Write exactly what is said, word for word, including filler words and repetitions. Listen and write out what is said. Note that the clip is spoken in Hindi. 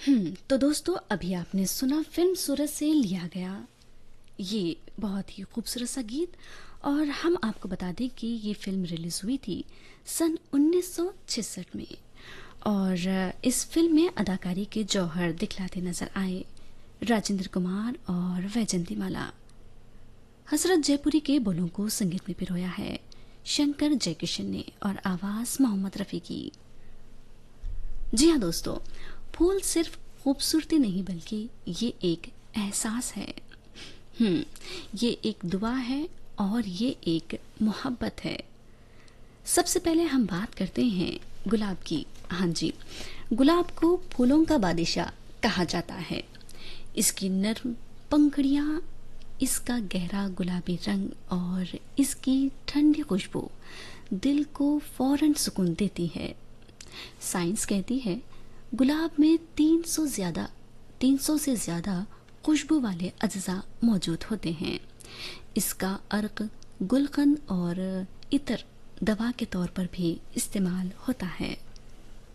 हम्म तो दोस्तों, अभी आपने सुना फिल्म सूरज से लिया गया ये बहुत ही खूबसूरत सा गीत। और हम आपको बता दें कि ये फिल्म रिलीज हुई थी सन उन्नीस सौ छियासठ में। और इस फिल्म में अदाकारी के जौहर दिखलाते नजर आए राजेंद्र कुमार और वैजंती माला। हसरत जयपुरी के बोलों को संगीत में पिरोया है शंकर जयकिशन ने और आवाज मोहम्मद रफी की। जी हाँ दोस्तों, फूल सिर्फ खूबसूरती नहीं बल्कि ये एक एहसास है। हम्म ये एक दुआ है और ये एक मोहब्बत है। सबसे पहले हम बात करते हैं गुलाब की। हाँ जी, गुलाब को फूलों का बादशाह कहा जाता है। इसकी नर्म पंखुड़ियाँ, इसका गहरा गुलाबी रंग और इसकी ठंडी खुशबू दिल को फौरन सुकून देती है। साइंस कहती है गुलाब में तीन सौ ज्यादा तीन सौ से ज्यादा खुशबू वाले अज्जा मौजूद होते हैं। इसका अर्क, गुलकंद और इतर दवा के तौर पर भी इस्तेमाल होता है।